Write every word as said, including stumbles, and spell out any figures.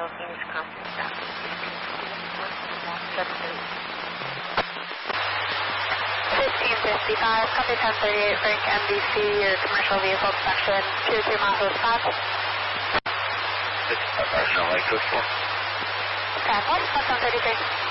Hotel English Conference Staff. fifteen fifty-five, copy ten thirty-eight, Frank M D C, your commercial vehicle inspection, two three miles west five. fifty-five, Arsenal Lake, two four. ten one, one thirty-three.